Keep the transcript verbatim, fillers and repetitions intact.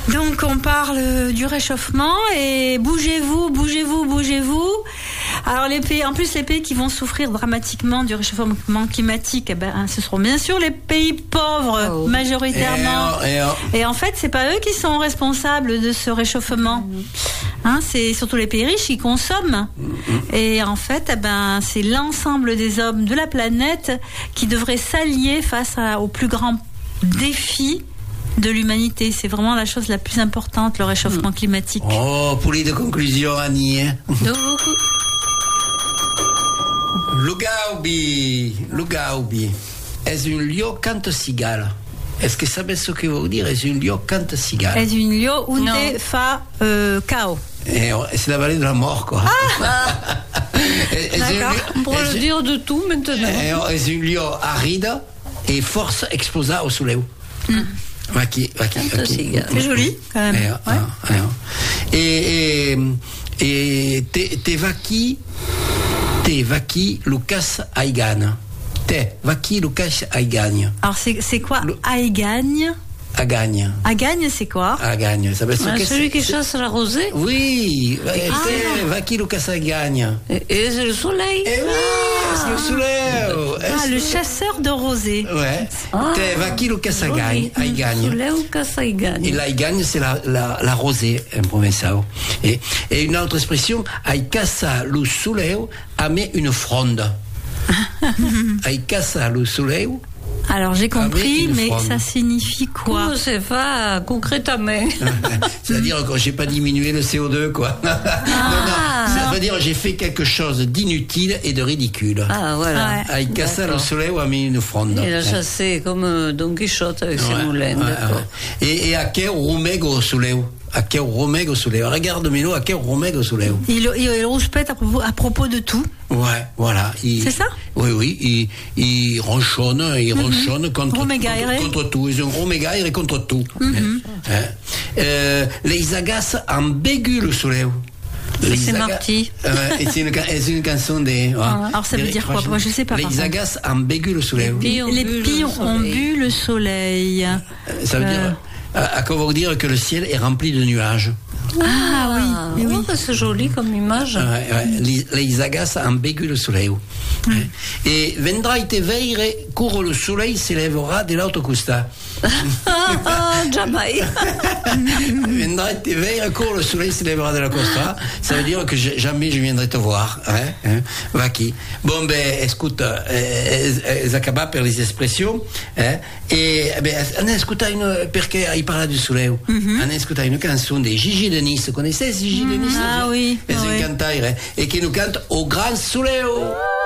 Donc on parle du réchauffement et bougez-vous, bougez-vous, bougez-vous. Alors les pays, en plus les pays qui vont souffrir dramatiquement du réchauffement climatique, eh ben, ce seront bien sûr les pays pauvres oh. majoritairement. Et, oh, et, oh. et en fait, c'est pas eux qui sont responsables de ce réchauffement. Mmh. Hein, c'est surtout les pays riches qui consomment. Mmh. Et en fait, eh ben, c'est l'ensemble des hommes de la planète qui devraient s'allier face à, aux plus grands défis de l'humanité. C'est vraiment la chose la plus importante, le réchauffement mmh. climatique. Oh, pour les deux conclusions, Annie. Lugaubi, Lugaubi, és un liò canta cigala. Est-ce que savez ce que veut dire és un liò canta cigala? És un liò unde fa euh, cao. Et c'est la vallée de la mort, quoi. Ah. D'accord. On pourrait le dire de tout maintenant. És un liò aride et force exposa au soleil. Mm. Vaki, vaki, vaki. C'est joli, quand même. Et, ouais. ah, ah. et, et, et te, te vaki, te vaki Lucas Aigan. Te vaki Lucas Aigan. Alors, c'est, c'est quoi Aigan? Agagne. Agagne, c'est quoi? Agagne, ça veut dire ah, que celui c'est, qui chasse la rosée? Oui, ah. c'est vaki Lucas Aigan. Et, et c'est le soleil? Eh oui, ah. c'est le soleil. Ah, le chasseur de rosée. Ouais. Ah. Te vaki Lucas Aigan. Aigan. Et l'Aigagne, c'est la, la, la rosée en provençal. Et, et une autre expression, Aikasa le soleil a mis une fronde. Aikasa le soleil. Alors j'ai compris, mais fronde. Ça signifie quoi? Comment c'est pas concrètement? C'est-à-dire que j'ai pas diminué le C O deux, quoi. Ah, non, non, ça veut dire que j'ai fait quelque chose d'inutile et de ridicule. Ah voilà. Ouais. Aikasa le soleil a mis une fronde. Il a chassé comme Don Quichotte avec ouais, ses moulins. Ouais, ouais. Et, et à quel rumego soleil? A quel rumego soleil? Regarde Milo, à quel rumego soleil? Il, il, il rouspète à propos, à propos de tout. Ouais, voilà. Il, c'est ça? Oui, oui. Il, il ronchonne, il mm-hmm. ronchonne contre, contre, contre tout. Ils ont romégaire contre tout. Mm-hmm. Hein? Euh, les agaces en bégu le soleil. Les c'est Marty. Euh, c'est, une, c'est une chanson des. Ah, alors ça veut dire quoi? Moi je sais pas. Les agaces en bégu le soleil. Les pies ont bu le soleil. Ça veut euh... dire. À quoi veut dire que le ciel est rempli de nuages. Ah, ah oui, oui, oui. C'est joli comme image. Ouais, ouais. Les, les agaces ambégu le soleil. Mm. Et vendra te veire, court le soleil s'élèvera de l'autre costa. Jamais. Vendra te veire, court le soleil s'élèvera de la costa. Ça veut dire que je, jamais je viendrai te voir. Hein? Hein? Vaki. Bon, ben, écoute, elles acabent par les expressions. Hein? Et, ben, on écoute une, perché il parle du soleil. Mm-hmm. On écoute une chanson de Gigi de Nice. Vous connaissez Gigi de Nice? Ah oui. C'est oui. un cantaire, hein? Et qui nous cante Au grand soleil.